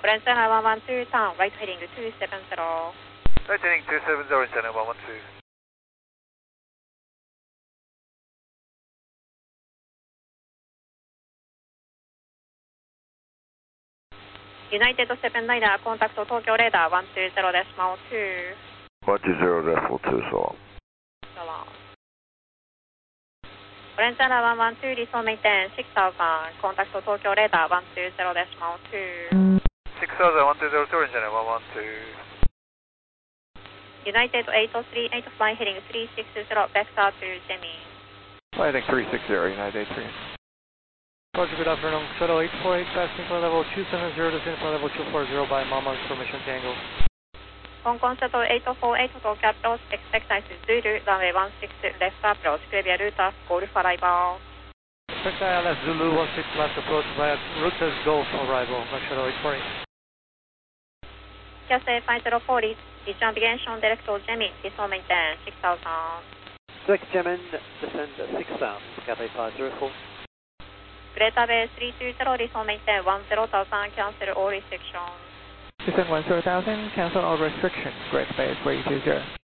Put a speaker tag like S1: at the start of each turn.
S1: Orange Channel 112, turn right heading 270.
S2: Right heading 270, Orange Channel 112.
S1: United 79er, contact Tokyo radar 120.2.
S3: 120.2, so.
S1: Orange Channel 112, resume maintain 6000, contact Tokyo radar 120.2.
S2: 6000, 120, Orange Channel 112.
S1: United 803, fly heading 360, vector to Jimmy.
S4: Flight heading 360, United 83. Roger, good afternoon. Shuttle 848, passing flight level 270, descending flight level 240 by Mama's permission Tango.
S1: Hong Kong Shuttle 848 to approach, expect ISIS Zulu, runway 16, left approach, clear route as Golf arrival.
S4: Expect ILS Zulu 16 left approach via route as Golf arrival, Shuttle 848.
S1: Cathay 5040, reach navigation direct to Jimmy, resume maintain 6000.
S5: Select Gemin, descend 6000, Cathay 504.
S1: Greater Bay 320, resume maintain 10,000, cancel all restrictions.
S4: Descend 10,000, cancel all restrictions, Great Bay 320.